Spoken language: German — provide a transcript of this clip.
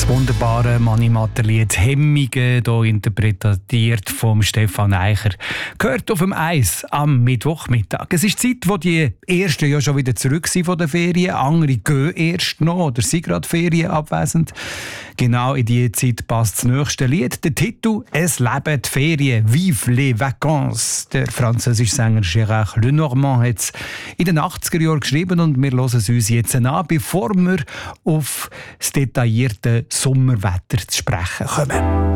Wunderbare Mani-Matter-Lied «Hemmige», hier interpretiert vom Stefan Eicher. Gehört auf dem Eis am Mittwochmittag. Es ist Zeit, wo die Ersten ja schon wieder zurück sind von den Ferien. Andere gehen erst noch oder sind gerade Ferien abwesend. Genau in diese Zeit passt das nächste Lied. Der Titel «Es leben die Ferien», «Vive les vacances». Der französische Sänger Gérard Lenormand hat es in den 80er Jahren geschrieben und wir hören es uns jetzt an, bevor wir auf das detaillierte Sommerwetter zu sprechen kommen.